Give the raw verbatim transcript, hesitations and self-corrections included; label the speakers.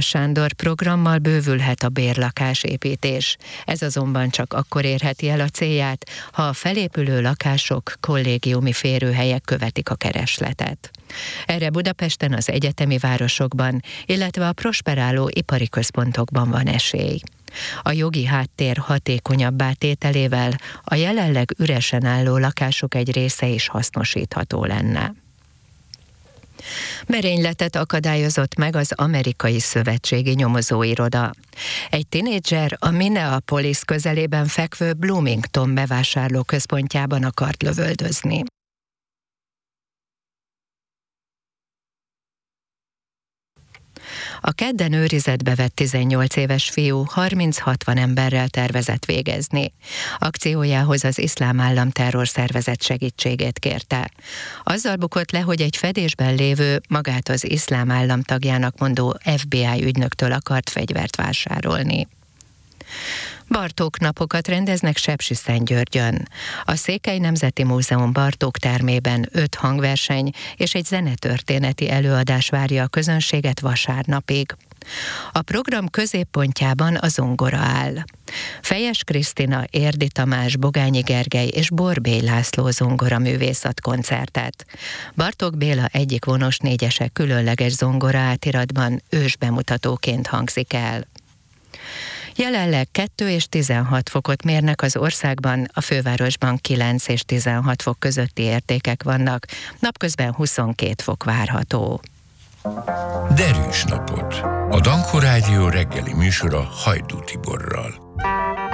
Speaker 1: Sándor programmal bővülhet a bérlakásépítés. Ez azonban csak akkor érheti el a célját, ha a felépülő lakások, kollégiumi férőhelyek követik a keresletet. Erre Budapesten, az egyetemi városokban, illetve a prosperáló ipari központokban van esély. A jogi háttér hatékonyabbá tételével a jelenleg üresen álló lakások egy része is hasznosítható lenne. Merényletet akadályozott meg az amerikai szövetségi nyomozóiroda. Egy tinédzser a Minneapolis közelében fekvő Bloomington bevásárlóközpontjában akart lövöldözni. A kedden őrizetbe vett tizennyolc éves fiú harminc-hatvan emberrel tervezett végezni. Akciójához az Iszlám Állam terrorszervezet segítségét kérte. Azzal bukott le, hogy egy fedésben lévő, magát az Iszlám Állam tagjának mondó ef bé i ügynöktől akart fegyvert vásárolni. Bartók napokat rendeznek Sepsiszentgyörgyön. A Székely Nemzeti Múzeum Bartók termében öt hangverseny és egy zenetörténeti előadás várja a közönséget vasárnapig. A program középpontjában a zongora áll. Fejes Krisztina, Érdi Tamás, Bogányi Gergely és Borbély László zongoraművész ad koncertet. Bartók Béla egyik vonos négyese különleges zongora átiratban ősbemutatóként hangzik el. Jelenleg kettő és tizenhat fokot mérnek az országban, a fővárosban kilenc és tizenhat fok közötti értékek vannak, napközben huszonkét fok várható.
Speaker 2: Derűs napot! A Danko Rádió reggeli műsora Hajdú Tiborral.